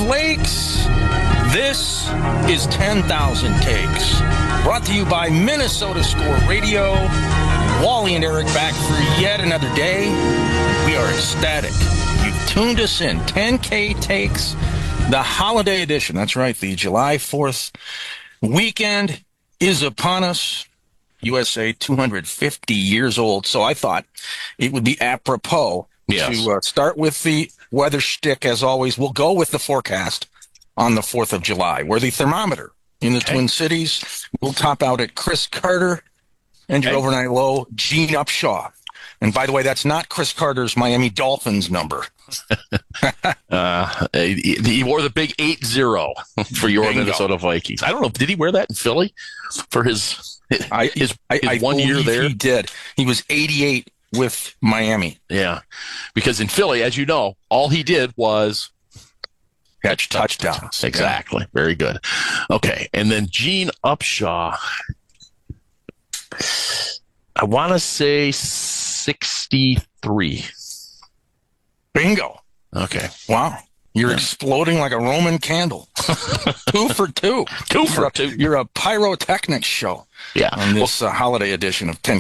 Lakes. This is 10,000 Takes. Brought to you by Minnesota Score Radio. Wally and Eric back for yet another day. We are ecstatic. You've tuned us in. 10K Takes, the holiday edition. That's right. The July 4th weekend is upon us. USA 250 years old. So I thought it would be apropos to start with the weather shtick. As always, we'll go with the forecast on the 4th of July, where the thermometer in the Twin Cities will top out at Chris Carter and your overnight low, Gene Upshaw. And by the way, that's not Chris Carter's Miami Dolphins number. He wore the big 8-0 for your Minnesota Vikings. I don't know. Did he wear that in Philly for his 1 year there? He did. He was 88 with Miami. Yeah. Because in Philly, as you know, all he did was catch touchdowns. Exactly. Yeah. Very good. Okay. And then Gene Upshaw, I want to say 63. Bingo. Okay. Wow. You're exploding like a Roman candle. 2 for 2. 2 for 2. You're a pyrotechnics show. Yeah. On this holiday edition of 10